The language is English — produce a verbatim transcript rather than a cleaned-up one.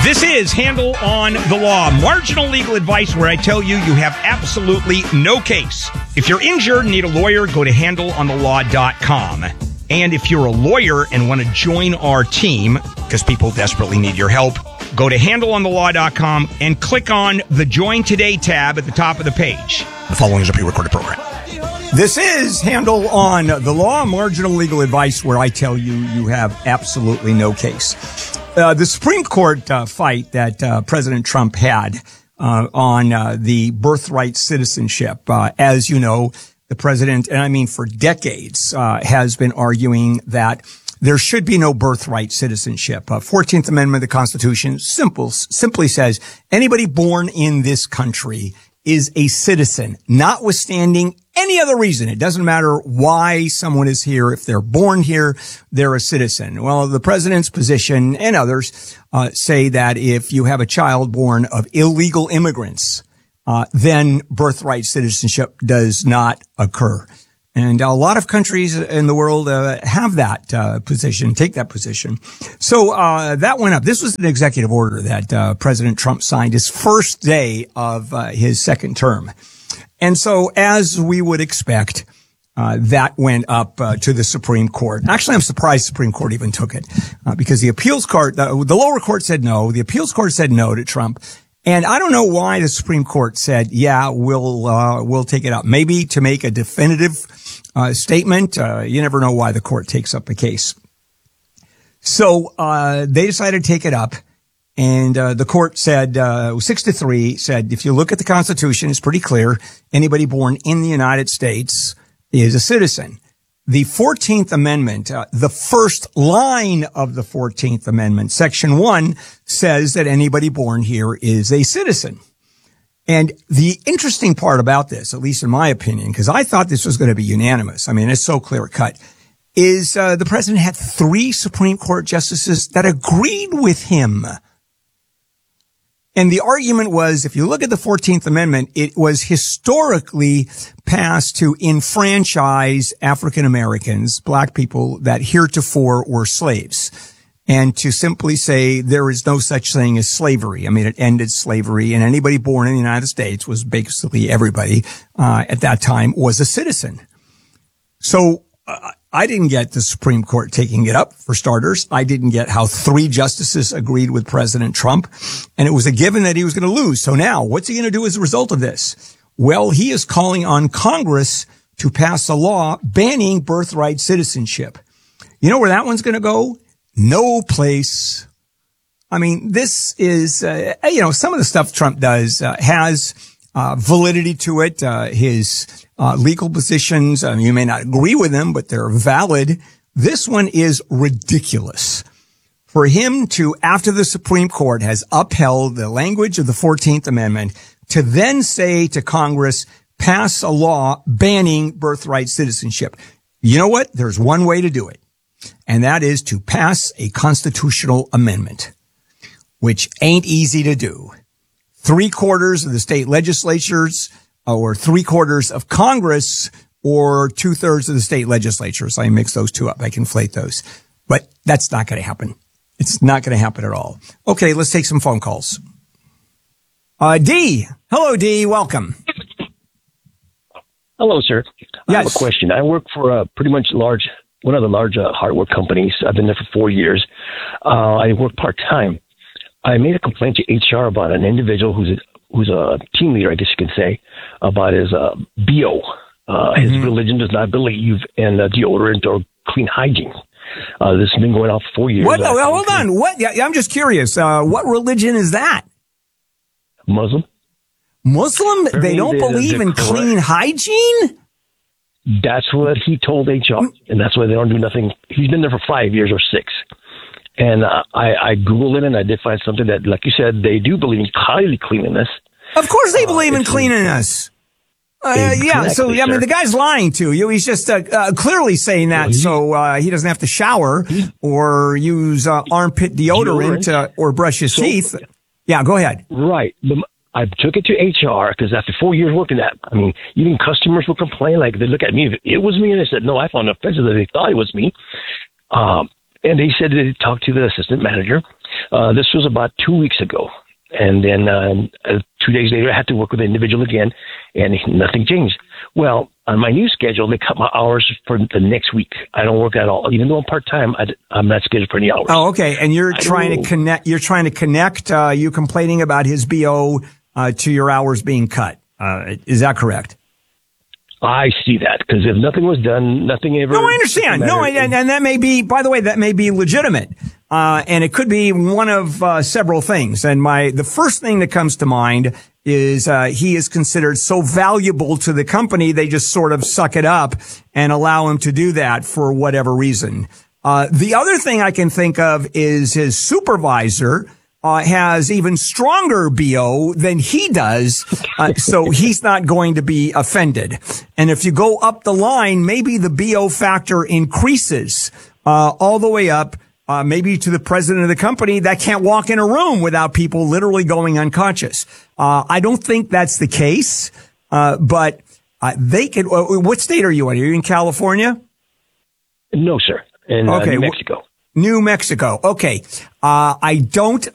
This is Handle on the Law, marginal legal advice where I tell you you have absolutely no case. If you're injured and need a lawyer, go to handle on the law dot com. And if you're a lawyer and want to join our team, because people desperately need your help, go to handle on the law dot com and click on the Join Today tab at the top of the page. The following is a pre-recorded program. This is Handle on the Law, marginal legal advice where I tell you you have absolutely no case. Uh, the Supreme Court uh, fight that uh, President Trump had uh, on uh, the birthright citizenship, uh, as you know, the president, and I mean for decades, uh, has been arguing that there should be no birthright citizenship. Uh, fourteenth Amendment of the Constitution simple, simply says anybody born in this country is a citizen, notwithstanding any other reason. It doesn't matter why someone is here. If they're born here, they're a citizen. Well, the president's position and others uh, say that if you have a child born of illegal immigrants, uh, then birthright citizenship does not occur. And a lot of countries in the world uh, have that uh, position, take that position. So uh that went up. This was an executive order that uh President Trump signed his first day of uh, his second term. And so, as we would expect, uh that went up uh, to the Supreme Court. Actually, I'm surprised the Supreme Court even took it uh, because the appeals court, uh, the lower court said no. The appeals court said no to Trump. And I don't know why the Supreme Court said, yeah, we'll, uh, we'll take it up. Maybe to make a definitive, uh, statement. Uh, you never know why the court takes up a case. So, uh, they decided to take it up. And, uh, the court said, uh, six to three said, if you look at the Constitution, it's pretty clear. Anybody born in the United States is a citizen. The fourteenth Amendment, uh, the first line of the fourteenth Amendment, Section one, says that anybody born here is a citizen. And the interesting part about this, at least in my opinion, because I thought this was going to be unanimous, I mean, it's so clear-cut, is uh, the president had three Supreme Court justices that agreed with him. And the argument was, if you look at the fourteenth Amendment, it was historically passed to enfranchise African Americans, black people that heretofore were slaves, and to simply say there is no such thing as slavery. I mean, it ended slavery, and anybody born in the United States was basically everybody uh, at that time was a citizen. So uh, I didn't get the Supreme Court taking it up, for starters. I didn't get how three justices agreed with President Trump. And it was a given that he was going to lose. So now, what's he going to do as a result of this? Well, he is calling on Congress to pass a law banning birthright citizenship. You know where that one's going to go? No place. I mean, this is, uh, you know, some of the stuff Trump does uh, has uh, validity to it. Uh, his Uh, legal positions, um, you may not agree with them, but they're valid. This one is ridiculous. For him to, after the Supreme Court has upheld the language of the fourteenth Amendment, to then say to Congress, pass a law banning birthright citizenship. You know what? There's one way to do it, and that is to pass a constitutional amendment, which ain't easy to do. Three quarters of the state legislatures or three quarters of Congress, or two thirds of the state legislatures. I mix those two up. I conflate those. But that's not going to happen. It's not going to happen at all. Okay, let's take some phone calls. Uh, D. Hello, D. Welcome. Hello, sir. I Yes. have a question. I work for a pretty much large, one of the large uh, hardware companies. I've been there for four years. Uh, I work part-time. I made a complaint to H R about an individual who's a who's a team leader, I guess you can say, about his uh, B O. Uh, his mm-hmm. religion does not believe in uh, deodorant or clean hygiene. Uh, this has been going on for four years. What? Well, hold on. What? Yeah, I'm just curious. Uh, what religion is that? Muslim. Muslim? For they me, don't they- believe they're in correct. clean hygiene? That's what he told H R, and that's why they don't do nothing. He's been there for five years or six. And uh, I, I Googled it, and I did find something that, like you said, they do believe in highly cleanliness. Of course they believe uh, in cleanliness. Uh, Exactly, yeah, so, I mean, sir. the guy's lying to you. He's just uh, uh, clearly saying that Well, he- so uh, he doesn't have to shower or use uh, armpit deodorant, Deodorant. uh, or brush his So- teeth. Yeah, go ahead. Right. The, I took it to H R because after four years working that, I mean, even customers would complain. Like, they look at me. If it was me, and they said, no, I found it offensive that they thought it was me. Um, And he said that he talked to the assistant manager. Uh, this was about two weeks ago. And then um, uh, two days later, I had to work with the individual again, and nothing changed. Well, on my new schedule, they cut my hours for the next week. I don't work at all. Even though I'm part-time, I, I'm not scheduled for any hours. Oh, okay. And you're I trying know. to connect, you're trying to connect, uh, you complaining about his B O, uh, to your hours being cut. Uh, is that correct? I see that, because if nothing was done, nothing ever... No, I understand. No, and, and that may be, by the way, that may be legitimate. Uh, and it could be one of, uh, several things. And my, the first thing that comes to mind is, uh, he is considered so valuable to the company, they just sort of suck it up and allow him to do that for whatever reason. Uh, the other thing I can think of is his supervisor, Uh, has even stronger B O than he does, uh, so he's not going to be offended. And if you go up the line, maybe the B O factor increases uh, all the way up, uh, maybe to the president of the company that can't walk in a room without people literally going unconscious. Uh, I don't think that's the case, uh, but uh, they can. Uh, what state are you in? Are you in California? No, sir. In uh, Okay. New Mexico. New Mexico. Okay. Uh, I don't